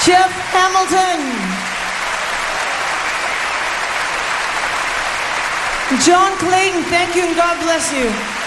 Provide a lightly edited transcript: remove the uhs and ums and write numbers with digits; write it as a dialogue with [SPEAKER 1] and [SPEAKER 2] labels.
[SPEAKER 1] Jeff Hamilton. John Clayton, thank you and God bless you.